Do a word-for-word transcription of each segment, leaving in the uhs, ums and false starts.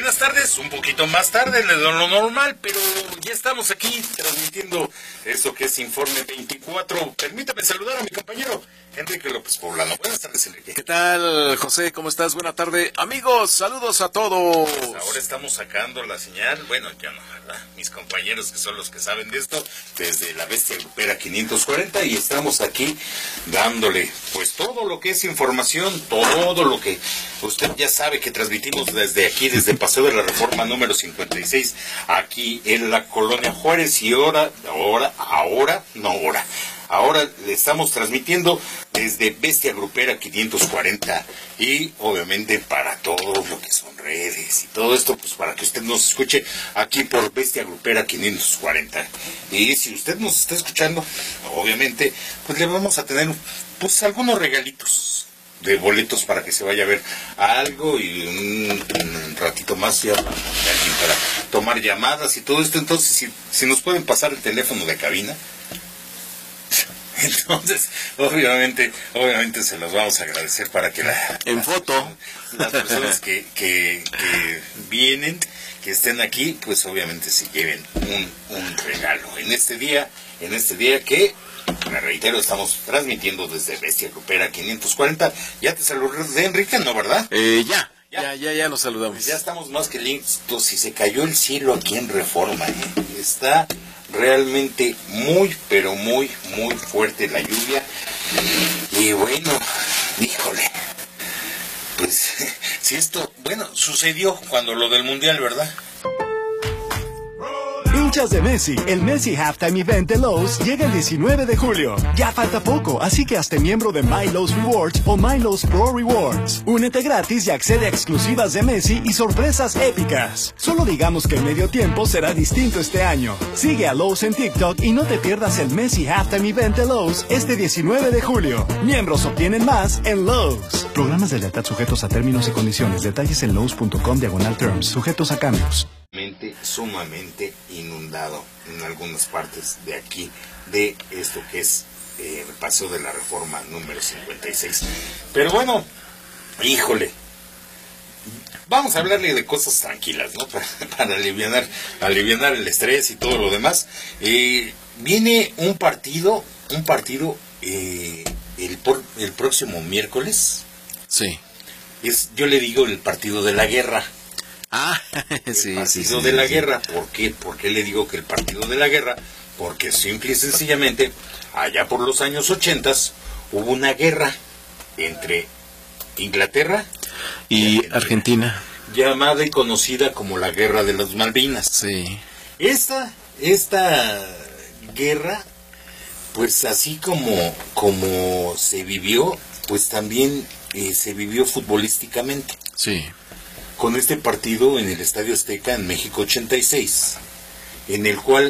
buenas tardes, un poquito más tarde de lo normal, pero ya estamos aquí transmitiendo esto que es Informe veinticuatro. Permítame saludar a mi compañero Enrique López Poblano. Buenas tardes, Enrique. ¿Qué tal, José? ¿Cómo estás? Buena tarde. Amigos, saludos a todos. Pues ahora estamos sacando la señal, bueno, ya no, ¿verdad? Mis compañeros que son los que saben de esto, desde la Bestia Grupera quinientos cuarenta, y estamos aquí dándole, pues, todo lo que es información, todo lo que usted ya sabe que transmitimos desde aquí, desde el Paseo de la Reforma número cincuenta y seis, aquí en la Colonia Juárez, y ahora, ahora, ahora, no ahora, ahora le estamos transmitiendo desde Bestia Grupera quinientos cuarenta, y obviamente para todo lo que son redes y todo esto, pues para que usted nos escuche aquí por Bestia Grupera quinientos cuarenta. Y si usted nos está escuchando, obviamente, pues le vamos a tener, pues, algunos regalitos de boletos para que se vaya a ver algo, y un, un ratito más ya para, para tomar llamadas y todo esto. Entonces, si, si nos pueden pasar el teléfono de cabina, entonces, obviamente, obviamente se los vamos a agradecer para que la, en las, foto las personas que, que, que vienen, que estén aquí, pues obviamente se lleven un, un regalo en este día, en este día que, me reitero, estamos transmitiendo desde Bestia Grupera quinientos cuarenta. Ya te saludé, Enrique, ¿no, verdad? Eh, ya, ya, ya, ya, ya nos saludamos. Pues ya estamos más que listos, y se cayó el cielo aquí en Reforma, ¿eh? Está realmente muy, pero muy, muy fuerte la lluvia. Y bueno, híjole, pues si esto, bueno, sucedió cuando lo del Mundial, ¿verdad? Hinchas de Messi, el Messi Halftime Event de Lowe's llega el diecinueve de julio. Ya falta poco, así que hazte miembro de My Lowe's Rewards o My Lowe's Pro Rewards. Únete gratis y accede a exclusivas de Messi y sorpresas épicas. Solo digamos que el medio tiempo será distinto este año. Sigue a Lowe's en TikTok y no te pierdas el Messi Halftime Event de Lowe's este diecinueve de julio. Miembros obtienen más en Lowe's. Programas de lealtad sujetos a términos y condiciones. Detalles en lowes punto com diagonal terms. Sujetos a cambios. Sumamente inundado en algunas partes de aquí, de esto que es eh, el Paseo de la Reforma número cincuenta y seis. Pero bueno, híjole, vamos a hablarle de cosas tranquilas, ¿no? Para, para alivianar, alivianar el estrés y todo lo demás. Eh, viene un partido, un partido eh, el, por, el próximo miércoles. Sí. Es, yo le digo, el partido de la guerra. Ah, el sí, partido sí, sí, de la sí. guerra. ¿Por qué? ¿Por qué le digo que el partido de la guerra? Porque simple y sencillamente, allá por los años ochentas, hubo una guerra entre Inglaterra y Argentina, Argentina, llamada y conocida como la Guerra de las Malvinas. Sí. Esta, esta guerra, pues así como, como se vivió, pues también eh, se vivió futbolísticamente. Sí. Con este partido en el Estadio Azteca en México ochenta y seis, en el cual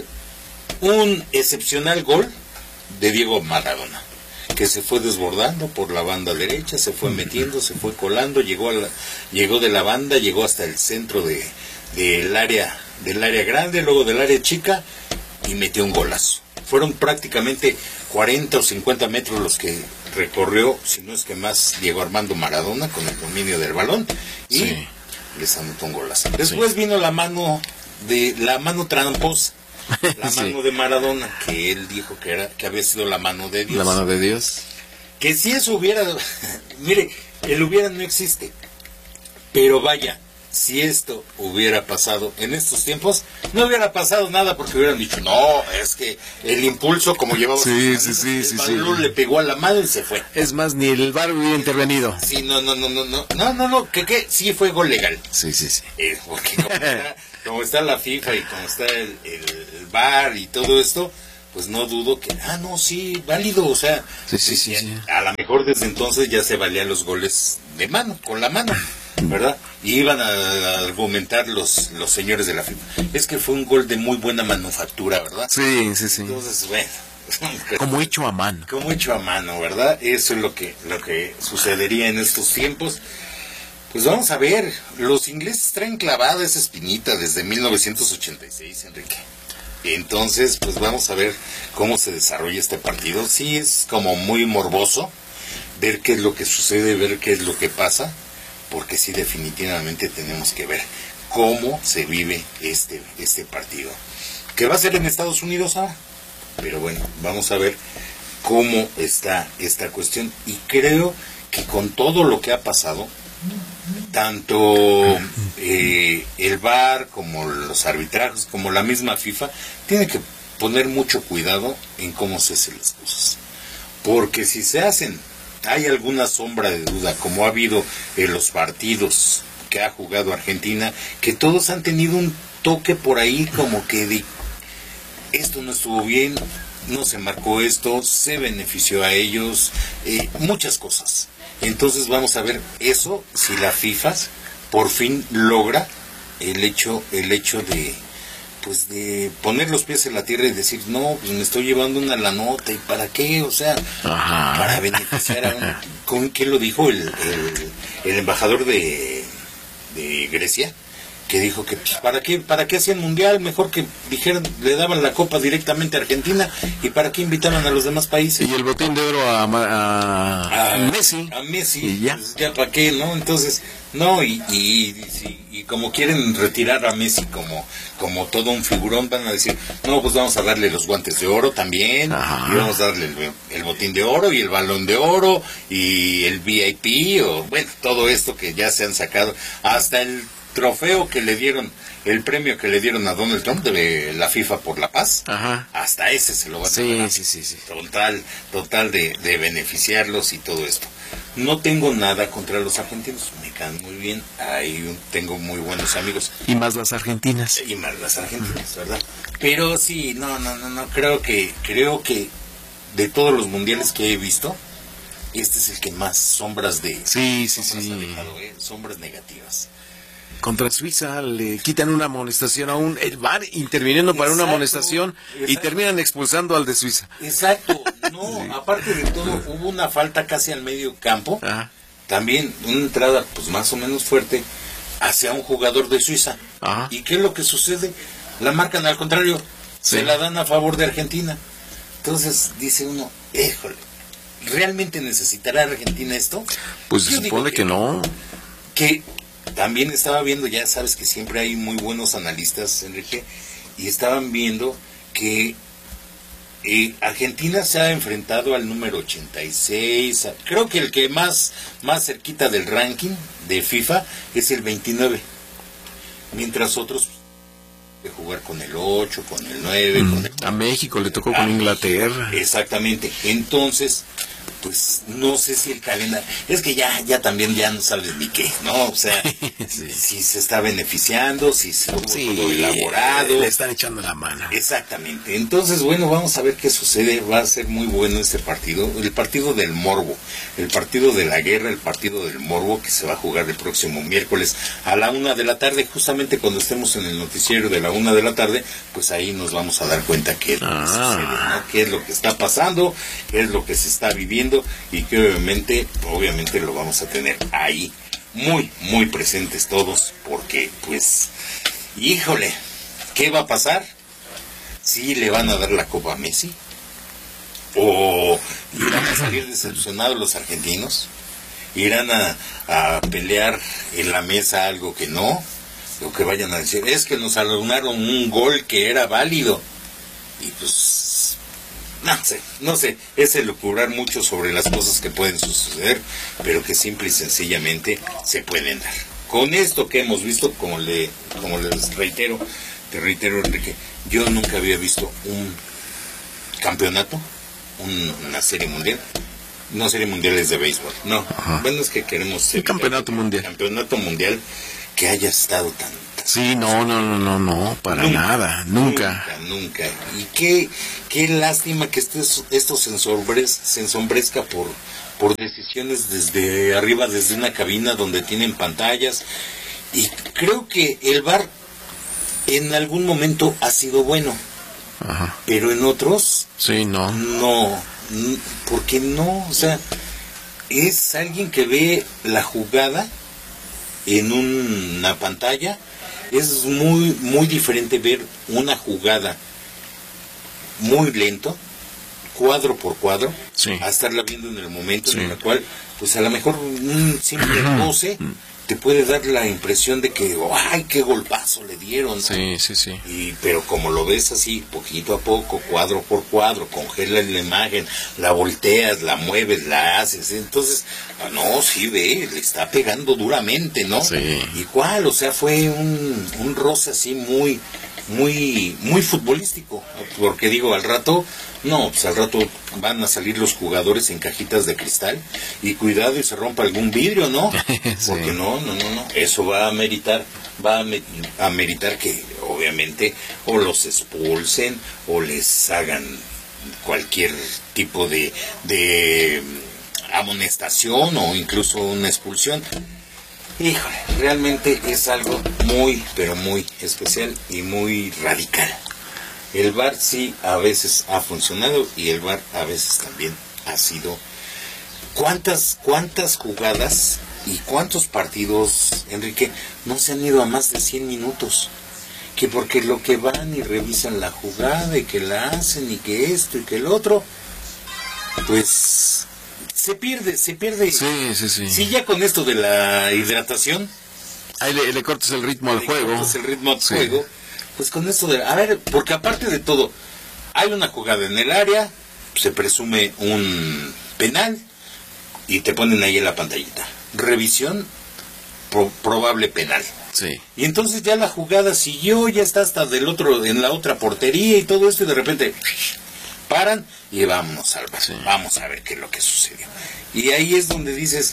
un excepcional gol de Diego Maradona, que se fue desbordando por la banda derecha, se fue metiendo, se fue colando, llegó a la, llegó de la banda, llegó hasta el centro de del área del área grande, luego del área chica, y metió un golazo. Fueron prácticamente cuarenta o cincuenta metros los que recorrió, si no es que más, Diego Armando Maradona con el dominio del balón, y sí, les anotó un golazo. Después sí vino la mano de la mano tramposa, la sí mano de Maradona, que él dijo que era que había sido la mano de Dios. La mano de Dios. Que si eso hubiera, mire, el hubiera no existe. Pero vaya, si esto hubiera pasado en estos tiempos, no hubiera pasado nada, porque hubieran dicho, no, es que el impulso, como llevaba, sí, sí, sí, sí, sí, le pegó a la mano y se fue. Es más, ni el V A R hubiera intervenido. Sí, no, no, no, no, no, no, no, no, que, que sí fue gol legal. Sí, sí, sí. Eh, porque como está, como está la FIFA y como está el, el, el V A R y todo esto, pues no dudo que, ah, no, sí, válido, o sea, sí, sí, sí, a, sí. a lo mejor desde entonces ya se valían los goles de mano, con la mano, ¿verdad? Y iban a, a argumentar los, los señores de la FIFA. Es que fue un gol de muy buena manufactura, ¿verdad? Sí, sí, sí. Entonces, bueno. Como hecho a mano. Como hecho a mano, ¿verdad? Eso es lo que, lo que sucedería en estos tiempos. Pues vamos a ver, los ingleses traen clavada esa espinita desde mil novecientos ochenta y seis, Enrique. Entonces, pues vamos a ver cómo se desarrolla este partido. Sí, es como muy morboso ver qué es lo que sucede, ver qué es lo que pasa, porque sí, definitivamente tenemos que ver cómo se vive este, este partido. Que va a ser en Estados Unidos ahora. Pero bueno, vamos a ver cómo está esta cuestión. Y creo que con todo lo que ha pasado, tanto eh, el V A R como los arbitrajes, como la misma FIFA, tiene que poner mucho cuidado en cómo se hacen las cosas. Porque si se hacen, hay alguna sombra de duda, como ha habido en los partidos que ha jugado Argentina, que todos han tenido un toque por ahí como que de esto no estuvo bien, no se marcó esto, se benefició a ellos, eh, muchas cosas. Entonces vamos a ver eso, si la FIFA por fin logra el hecho, el hecho de pues de poner los pies en la tierra y decir, no, pues me estoy llevando una la nota, ¿y para qué? O sea, Ajá. para beneficiar a un... ¿Con quién lo dijo? El, el, el embajador de, de Grecia, que dijo que pues, ¿para qué para qué hacían mundial? Mejor que dijeran, le daban la copa directamente a Argentina, y ¿para qué invitaban a los demás países? Y el botín de oro a, a, a Messi. A Messi, y ya. Pues, ya para qué, ¿no? Entonces, no, y, y, y, y como quieren retirar a Messi como, como todo un figurón, van a decir, no, pues vamos a darle los guantes de oro también, Ajá. y vamos a darle el, el botín de oro, y el balón de oro, y el V I P, o bueno, todo esto que ya se han sacado, hasta el trofeo que le dieron, el premio que le dieron a Donald Trump de la FIFA por la paz, Ajá. hasta ese se lo van sí, a dar. Sí, sí, sí. Total, total de, de beneficiarlos y todo esto. No tengo nada contra los argentinos, me caen muy bien, ahí tengo muy buenos amigos. Y más las argentinas. Y más las argentinas, ¿verdad? Pero sí, no, no, no, no, creo que, creo que de todos los mundiales que he visto, este es el que más sombras de... Sí, sí, sí. Ha dejado, ¿eh? Sombras negativas. Contra Suiza le quitan una amonestación a un... El V A R interviniendo para exacto, una amonestación exacto. y terminan expulsando al de Suiza. Exacto. No, sí. Aparte de todo, hubo una falta casi al medio campo. Ajá. También una entrada pues más o menos fuerte hacia un jugador de Suiza. Ajá. ¿Y qué es lo que sucede? La marcan al contrario. Sí. Se la dan a favor de Argentina. Entonces dice uno, híjole, ¿realmente necesitará Argentina esto? Pues se supone que, que no. Que... También estaba viendo, ya sabes que siempre hay muy buenos analistas, Enrique, y estaban viendo que eh, Argentina se ha enfrentado al número ochenta y seis, a, creo que el que más, más cerquita del ranking de FIFA es el veintinueve, mientras otros de jugar con el ocho, con el nueve. Mm, con el, a México le tocó con Inglaterra. Exactamente, entonces... pues no sé si el calendario, es que ya ya también ya no sabes ni qué, ¿no? O sea, sí. si se está beneficiando, si se tuvo sí, todo elaborado. Le están echando la mano. Exactamente. Entonces, bueno, vamos a ver qué sucede. Va a ser muy bueno este partido, el partido del morbo, el partido de la guerra, el partido del morbo, que se va a jugar el próximo miércoles a la una de la tarde, justamente cuando estemos en el noticiero de la una de la tarde, pues ahí nos vamos a dar cuenta qué es lo que ah. sucede, ¿no? Qué es lo que está pasando, qué es lo que se está viviendo, y que obviamente, obviamente lo vamos a tener ahí muy, muy presentes todos, porque pues, híjole, ¿qué va a pasar? ¿Sí le van a dar la copa a Messi? ¿O irán a salir decepcionados los argentinos? ¿Irán a, a pelear en la mesa algo que no? Lo que vayan a decir es que nos alonaron un gol que era válido, y pues no sé, no sé, es elucubrar mucho sobre las cosas que pueden suceder, pero que simple y sencillamente se pueden dar. Con esto que hemos visto, como le, como les reitero, te reitero, Enrique, yo nunca había visto un campeonato, un, una serie mundial, no serie mundial es de béisbol, no, Ajá. bueno, es que queremos un campeonato mundial, campeonato mundial que haya estado tan Sí, no, no, no, no, no, para nunca, nada, nunca. Nunca, nunca. Y qué, qué lástima que esto, esto se, ensombres, se ensombrezca por, por decisiones desde arriba, desde una cabina donde tienen pantallas. Y creo que el V A R en algún momento ha sido bueno, Ajá. pero en otros... Sí, no. No, porque no, o sea, es alguien que ve la jugada en una pantalla. Es muy muy diferente ver una jugada muy lento, cuadro por cuadro, sí. a estarla viendo en el momento sí. en el cual, pues a lo mejor un simple roce te puede dar la impresión de que, ¡ay, qué golpazo le dieron! ¿No? Sí, sí, sí. Y, pero como lo ves así, poquito a poco, cuadro por cuadro, congelas la imagen, la volteas, la mueves, la haces, entonces, ah, no, sí ve, le está pegando duramente, ¿no? Sí. Igual, o sea, fue un, un roce así muy, muy, muy futbolístico, porque digo, al rato, no, pues al rato van a salir los jugadores en cajitas de cristal, y cuidado y se rompa algún vidrio, ¿no? Sí. Porque no, no, no, no, eso va a meritar, va a, me, a meritar que obviamente o los expulsen o les hagan cualquier tipo de, de amonestación o incluso una expulsión. Híjole, realmente es algo muy, pero muy especial y muy radical. El V A R sí a veces ha funcionado y el V A R a veces también ha sido. ¿Cuántas, cuántas jugadas y cuántos partidos, Enrique, no se han ido a más de cien minutos? Que porque lo que van y revisan la jugada y que la hacen y que esto y que el otro, pues se pierde, se pierde. Sí, sí, sí. Sí, ya con esto de la hidratación, ahí le, le cortas el ritmo al le juego. cortas el ritmo al Sí. juego, pues con esto de, a ver, porque aparte de todo, hay una jugada en el área, se presume un penal y te ponen ahí en la pantallita, revisión, pro- probable penal. Sí. Y entonces ya la jugada siguió, ya está hasta del otro, en la otra portería y todo esto, y de repente paran y vámonos al bar. Sí. Vamos a ver qué es lo que sucedió. Y ahí es donde dices,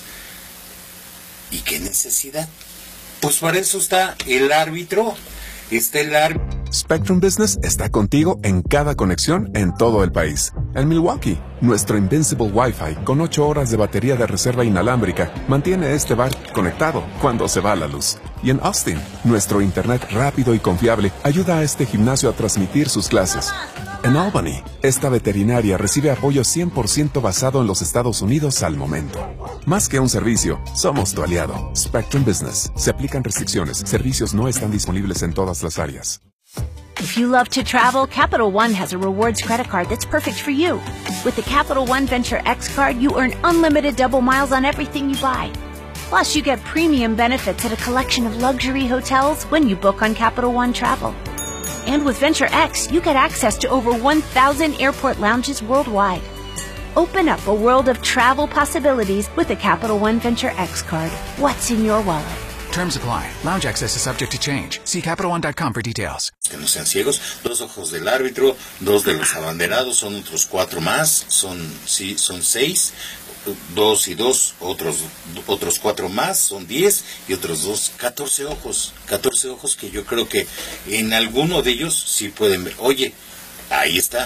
¿y qué necesidad? Pues para eso está el árbitro, está el árbitro. Spectrum Business está contigo en cada conexión en todo el país. En Milwaukee, nuestro Invincible Wi-Fi con ocho horas de batería de reserva inalámbrica mantiene este bar conectado cuando se va la luz. Y en Austin, nuestro internet rápido y confiable ayuda a este gimnasio a transmitir sus clases. En Albany, esta veterinaria recibe apoyo cien por ciento basado en los Estados Unidos al momento. Más que un servicio, somos tu aliado. Spectrum Business. Se aplican restricciones. Servicios no están disponibles en todas las áreas. If you love to travel, Capital One has a rewards credit card that's perfect for you. With the Capital One Venture X card, you earn unlimited double miles on everything you buy. Plus, you get premium benefits at a collection of luxury hotels when you book on Capital One Travel. And with Venture X, you get access to over one thousand airport lounges worldwide. Open up a world of travel possibilities with the Capital One Venture X card. What's in your wallet? Terms apply. Lounge access is subject to change. See Capital One dot com for details. Que no sean ciegos, dos ojos del árbitro, dos de los abanderados, son otros cuatro más, son sí, son seis, dos y dos, otros otros cuatro más, son diez, y otros dos, catorce ojos, catorce ojos que yo creo que en alguno de ellos sí pueden ver, oye, ahí está,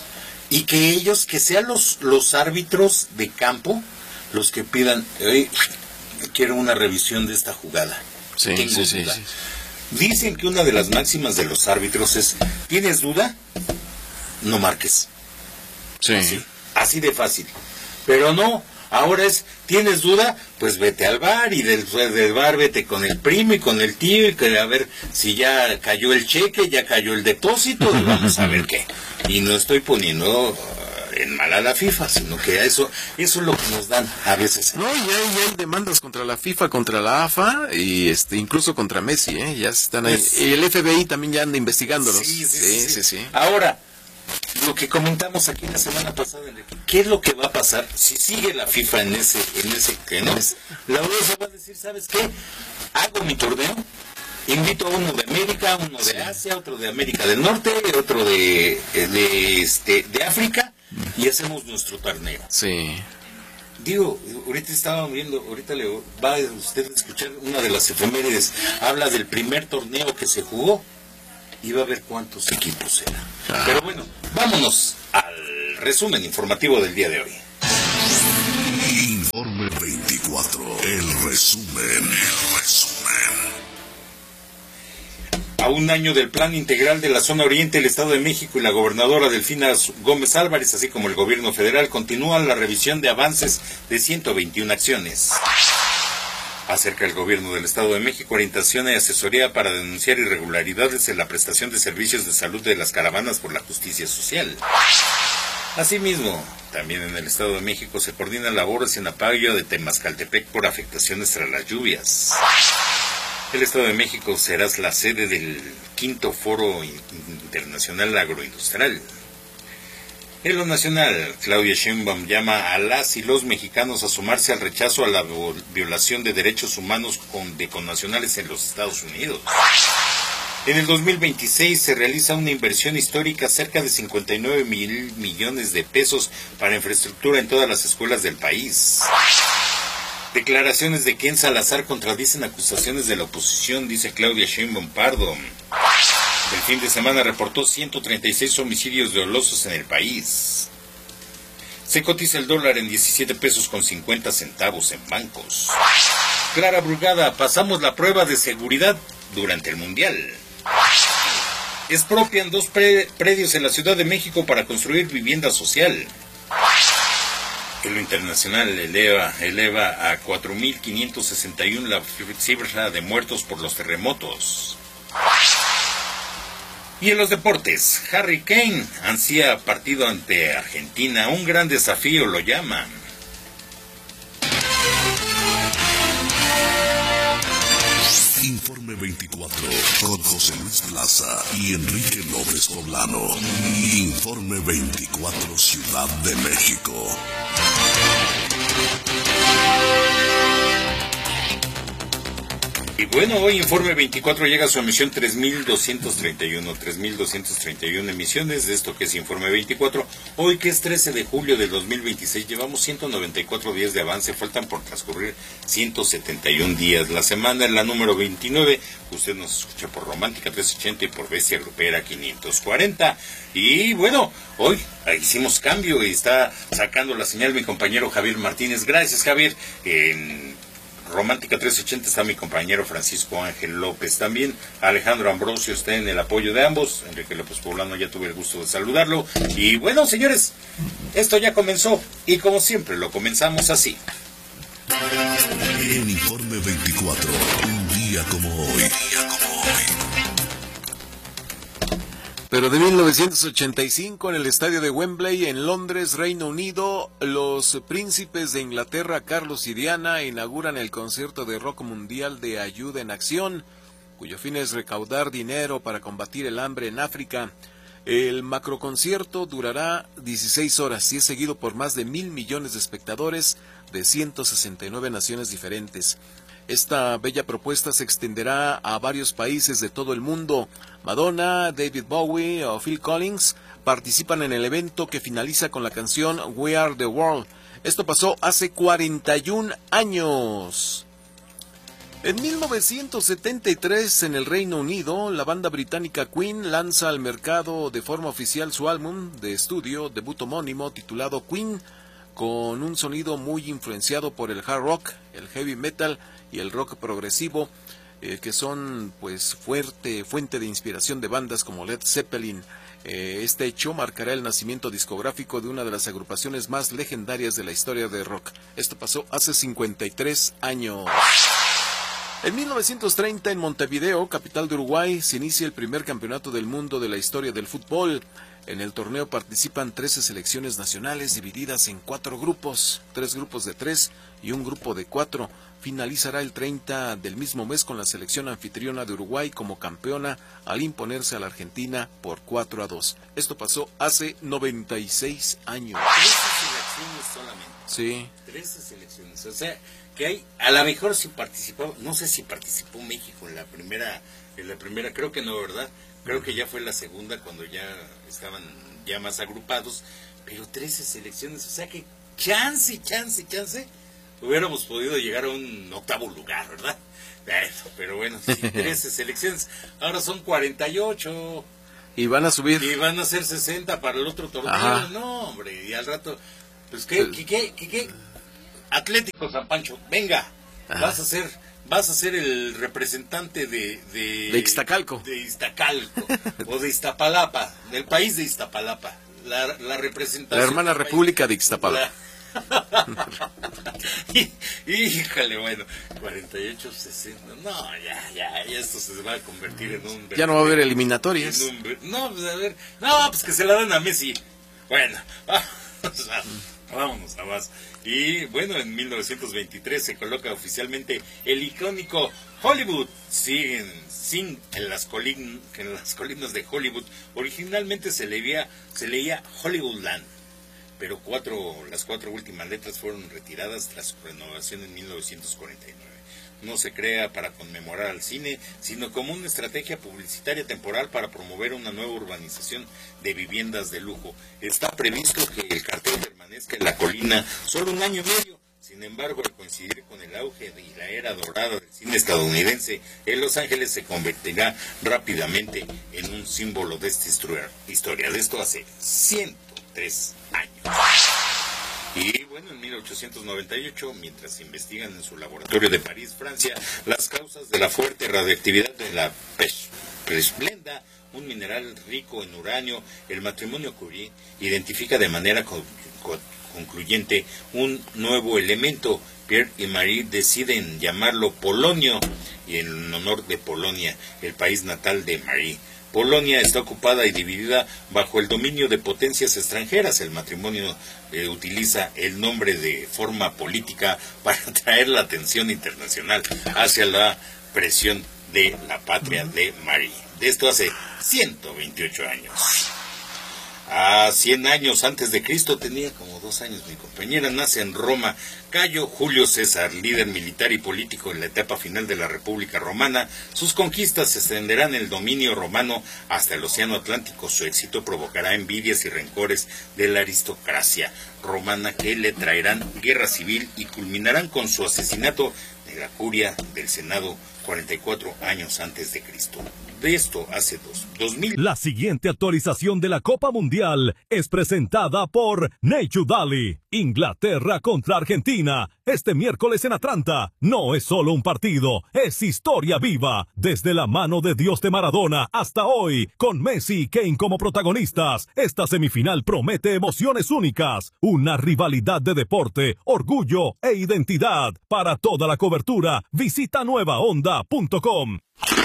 y que ellos, que sean los, los árbitros de campo, los que pidan, hey, quiero una revisión de esta jugada. Sí, Tengo sí, sí, duda. sí. Dicen que una de las máximas de los árbitros es, ¿tienes duda? No marques. Sí. Así, así de fácil. Pero no, ahora es, ¿tienes duda? Pues vete al bar y del, del bar vete con el primo y con el tío y que a ver si ya cayó el cheque, ya cayó el depósito y vamos a ver qué. Y no estoy poniendo en mal a la FIFA, sino que eso eso es lo que nos dan a veces. No, y hay, y hay demandas contra la FIFA, contra la A F A y este incluso contra Messi, ¿eh? Ya están ahí. Pues, y el F B I también ya anda investigándolos. Sí, sí, sí, sí, sí. sí, sí. Ahora, lo que comentamos aquí la semana pasada, Enrique, ¿qué es lo que va a pasar si sigue la FIFA en ese, en ese, que no es? La UEFA va a decir, ¿sabes qué? Hago mi torneo, invito a uno de América, uno de Asia, otro de América del Norte, otro de, de, este, de África, y hacemos nuestro torneo. Sí. Digo, ahorita estaba viendo, ahorita le va usted a escuchar una de las efemérides, habla del primer torneo que se jugó, y va a ver cuántos equipos eran. Ah. Pero bueno, vámonos al resumen informativo del día de hoy. Informe veinticuatro, el resumen, el resumen. A un año del Plan Integral de la Zona Oriente, el Estado de México y la gobernadora Delfina Gómez Álvarez, así como el gobierno federal, continúan la revisión de avances de ciento veintiuna acciones. Acerca del gobierno del Estado de México, orientación y asesoría para denunciar irregularidades en la prestación de servicios de salud de las caravanas por la justicia social. Asimismo, también en el Estado de México se coordinan labores en apoyo de Temascaltepec por afectaciones tras las lluvias. El Estado de México será la sede del quinto Foro Internacional Agroindustrial. En lo nacional, Claudia Sheinbaum llama a las y los mexicanos a sumarse al rechazo a la violación de derechos humanos con, de connacionales en los Estados Unidos. En el dos mil veintiséis se realiza una inversión histórica cerca de cincuenta y nueve mil millones de pesos para infraestructura en todas las escuelas del país. Declaraciones de Ken Salazar contradicen acusaciones de la oposición, dice Claudia Sheinbaum Pardo. El fin de semana reportó ciento treinta y seis homicidios dolosos en el país. Se cotiza el dólar en diecisiete pesos con cincuenta centavos en bancos. Clara Brugada, pasamos la prueba de seguridad durante el Mundial. Expropian dos pre- predios en la Ciudad de México para construir vivienda social. En lo internacional eleva, eleva a cuatro mil quinientos sesenta y uno la cifra de muertos por los terremotos. Y en los deportes, Harry Kane ansía partido ante Argentina, un gran desafío lo llaman. Informe veinticuatro con José Luis Plaza y Enrique López Poblano. Informe veinticuatro Ciudad de México. Y bueno, hoy Informe veinticuatro llega a su emisión tres mil doscientos treinta y uno, tres mil doscientos treinta y uno emisiones de esto que es Informe veinticuatro. Hoy que es trece de julio del dos mil veintiséis, llevamos ciento noventa y cuatro días de avance, faltan por transcurrir ciento setenta y uno días. La semana es la número veintinueve, usted nos escucha por Romántica trescientos ochenta y por Bestia Grupera quinientos cuarenta. Y bueno, hoy hicimos cambio y está sacando la señal mi compañero Javier Martínez. Gracias, Javier. En Romántica trescientos ochenta está mi compañero Francisco Ángel López. También Alejandro Ambrosio está en el apoyo de ambos. Enrique López Poblano, ya tuve el gusto de saludarlo. Y bueno, señores, esto ya comenzó. Y como siempre, lo comenzamos así. En Informe veinticuatro, un día como hoy. Un día como hoy. Pero de mil novecientos ochenta y cinco, en el estadio de Wembley, en Londres, Reino Unido, los príncipes de Inglaterra, Carlos y Diana, inauguran el concierto de rock mundial de Ayuda en Acción, cuyo fin es recaudar dinero para combatir el hambre en África. El macroconcierto durará dieciséis horas y es seguido por más de mil millones de espectadores de ciento sesenta y nueve naciones diferentes. Esta bella propuesta se extenderá a varios países de todo el mundo. Madonna, David Bowie o Phil Collins participan en el evento que finaliza con la canción We Are the World. Esto pasó hace cuarenta y un años. En mil novecientos setenta y tres, en el Reino Unido, la banda británica Queen lanza al mercado de forma oficial su álbum de estudio, debut homónimo, titulado Queen, con un sonido muy influenciado por el hard rock, el heavy metal y el rock progresivo, eh, que son pues fuerte fuente de inspiración de bandas como Led Zeppelin. Eh, este hecho marcará el nacimiento discográfico de una de las agrupaciones más legendarias de la historia de rock. Esto pasó hace cincuenta y tres años. En mil novecientos treinta, en Montevideo, capital de Uruguay, se inicia el primer campeonato del mundo de la historia del fútbol. En el torneo participan trece selecciones nacionales divididas en cuatro grupos, tres grupos de tres y un grupo de cuatro. Finalizará el treinta del mismo mes con la selección anfitriona de Uruguay como campeona al imponerse a la Argentina por cuatro a dos. Esto pasó hace noventa y seis años. trece selecciones solamente. Sí. trece selecciones. O sea, que hay, a lo mejor si participó, no sé si participó México en la primera, en la primera, creo que no, ¿verdad? Creo que ya fue la segunda cuando ya estaban ya más agrupados, pero trece selecciones, o sea que chance, chance, chance, hubiéramos podido llegar a un octavo lugar, ¿verdad? Pero bueno, sí, trece selecciones, ahora son cuarenta y ocho. Y van a subir. Y van a ser sesenta para el otro torneo. Ajá. No, hombre, y al rato, pues qué, qué, qué, qué, qué? Atlético San Pancho, venga, ajá, vas a ser... Vas a ser el representante de... De, de Iztacalco. De Iztacalco. O de Iztapalapa. Del país de Iztapalapa. La, la representación... La hermana república de Iztapalapa. La... Híjole, bueno. cuarenta y ocho, sesenta. No, ya, ya, ya esto se va a convertir en un... Ya no va a haber eliminatorias. Un, no, pues a ver... No, pues que se la dan a Messi. Bueno, vamos a, vámonos a más. Y bueno, en mil novecientos veintitrés se coloca oficialmente el icónico Hollywood siguen sin en las colin, en las colinas de Hollywood. Originalmente se leía se leía Hollywoodland, pero cuatro las cuatro últimas letras fueron retiradas tras su renovación en mil novecientos cuarenta y nueve. No se crea para conmemorar al cine, sino como una estrategia publicitaria temporal para promover una nueva urbanización de viviendas de lujo. Está previsto que el cartel permanezca en la colina solo un año y medio. Sin embargo, al coincidir con el auge y la era dorada del cine estadounidense, en Los Ángeles se convertirá rápidamente en un símbolo de esta historia. De esto hace ciento tres años. Y bueno, en mil ochocientos noventa y ocho, mientras investigan en su laboratorio de París, Francia, las causas de la fuerte radioactividad de la presplenda, un mineral rico en uranio, el matrimonio Curie identifica de manera co co concluyente un nuevo elemento. Pierre y Marie deciden llamarlo polonio, y en honor de Polonia, el país natal de Marie. Polonia está ocupada y dividida bajo el dominio de potencias extranjeras. El matrimonio eh, utiliza el nombre de forma política para atraer la atención internacional hacia la presión de la patria de Marie. De esto hace ciento veintiocho años. A cien años antes de Cristo, tenía como dos años mi compañera, nace en Roma Cayo Julio César, líder militar y político en la etapa final de la República Romana. Sus conquistas se extenderán el dominio romano hasta el Océano Atlántico. Su éxito provocará envidias y rencores de la aristocracia romana que le traerán guerra civil y culminarán con su asesinato de la curia del Senado cuarenta y cuatro años antes de Cristo. De esto hace dos, dos mil. La siguiente actualización de la Copa Mundial es presentada por Nature Valley. Inglaterra contra Argentina. Este miércoles en Atlanta. No es solo un partido, es historia viva. Desde la mano de Dios de Maradona hasta hoy, con Messi y Kane como protagonistas. Esta semifinal promete emociones únicas. Una rivalidad de deporte, orgullo e identidad. Para toda la cobertura, visita nueva onda punto com.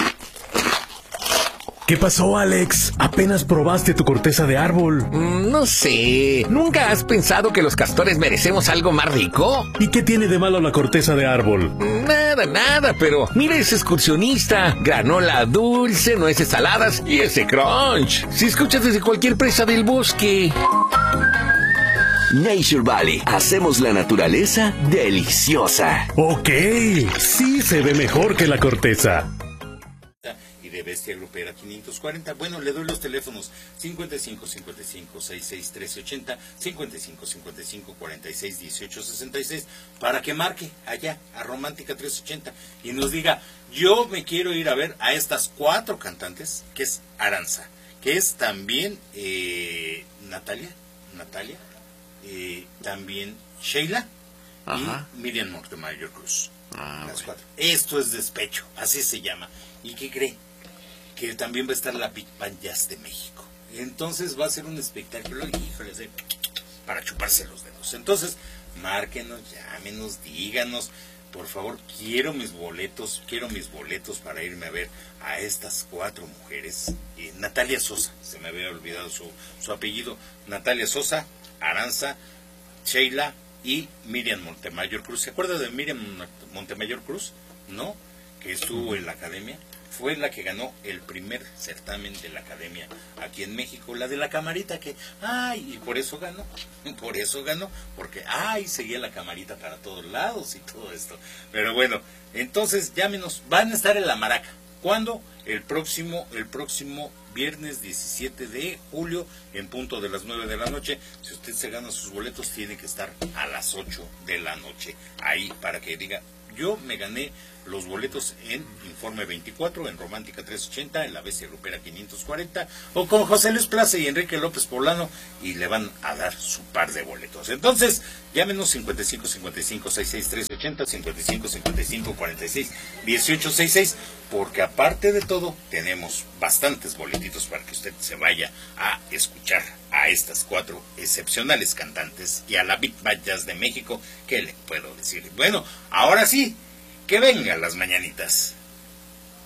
¿Qué pasó, Alex? ¿Apenas probaste tu corteza de árbol? Mm, no sé. ¿Nunca has pensado que los castores merecemos algo más rico? ¿Y qué tiene de malo la corteza de árbol? Nada, nada, pero mira ese excursionista. Granola dulce, nueces saladas y ese crunch. Si escuchas desde cualquier presa del bosque. Nature Valley. Hacemos la naturaleza deliciosa. Ok. Sí se ve mejor que la corteza. De Bestia Grupera quinientos cuarenta. Bueno, le doy los teléfonos cincuenta y cinco, cincuenta y cinco, sesenta y seis, trece ochenta, cincuenta y cinco, cincuenta y cinco, cuarenta y seis, dieciocho sesenta y seis, para que marque allá a Romántica trescientos ochenta y nos diga: yo me quiero ir a ver a estas cuatro cantantes, que es Aranza, que es también eh, Natalia, Natalia, eh, también Sheila. Ajá. Y Miriam Montemayor Cruz. Ah, las bueno. cuatro. Esto es despecho, así se llama. ¿Y qué cree? Que también va a estar la Big Band Jazz de México. Entonces va a ser un espectáculo, híjole, para chuparse los dedos. Entonces, márquenos, llámenos, díganos, por favor, quiero mis boletos, quiero mis boletos para irme a ver a estas cuatro mujeres. Eh, Natalia Sosa, se me había olvidado su, su apellido. Natalia Sosa, Aranza, Sheila y Miriam Montemayor Cruz. ¿Se acuerda de Miriam Montemayor Cruz? ¿No? Que estuvo en la academia. Fue la que ganó el primer certamen de la academia aquí en México, la de la camarita que, ay, y por eso ganó, por eso ganó, porque, ay, seguía la camarita para todos lados y todo esto. Pero bueno, entonces llámenos, van a estar en la Maraca. ¿Cuándo? El próximo, el próximo viernes diecisiete de julio, en punto de las nueve de la noche. Si usted se gana sus boletos, tiene que estar a las ocho de la noche, ahí para que diga: yo me gané los boletos en Informe veinticuatro, en Romántica trescientos ochenta, en La Bestia Grupera quinientos cuarenta, o con José Luis Plaza y Enrique López Poblano, y le van a dar su par de boletos. Entonces, llámenos cincuenta y cinco, cincuenta y cinco, sesenta y seis, trece ochenta, cincuenta y cinco, cincuenta y cinco, cuarenta y seis, dieciocho sesenta y seis, porque aparte de todo, tenemos bastantes boletitos para que usted se vaya a escuchar a estas cuatro excepcionales cantantes y a la Big Band Jazz de México. ¿Qué le puedo decir? Bueno, ahora sí, que vengan las mañanitas.